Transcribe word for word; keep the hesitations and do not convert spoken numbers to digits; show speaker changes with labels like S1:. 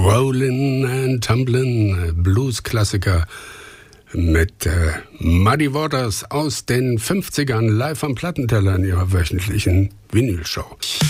S1: Rollin' and Tumblin', Blues-Klassiker mit äh, Muddy Waters aus den fünfzigern live am Plattenteller in ihrer wöchentlichen Vinylshow.